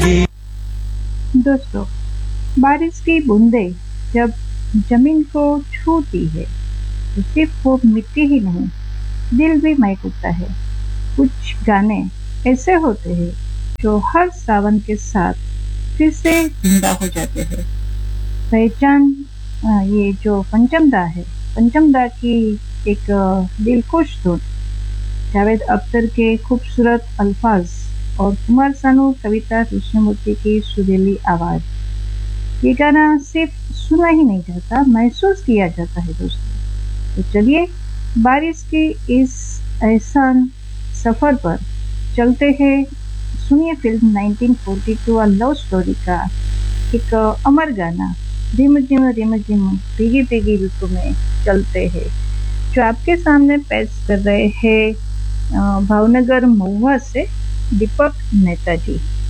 दोस्तों, बारिश की बूंदें जब जमीन को छूती है तो सिर्फ वो मिट्टी ही नहीं, दिल भी महक उठता है। कुछ गाने ऐसे होते हैं जो हर सावन के साथ फिर से जिंदा हो जाते हैं। पहचान ये जो पंचमदा है, पंचमदा की एक दिलखुश धुन, जावेद अख्तर के खूबसूरत अल्फाज और कुमार सानू कविता कृष्णमूर्ति की सुरीली आवाज। ये गाना सिर्फ सुना ही नहीं जाता, महसूस किया जाता है दोस्तों। तो चलिए बारिश की इस एहसान सफर पर चलते हैं। सुनिए फिल्म 1942 लव स्टोरी का एक अमर गाना, रिम झिम भीगी भीगी ऋतु में चलते हैं, जो आपके सामने पेश कर रहे हैं भावनगर महुआ से दीपक नेताजी।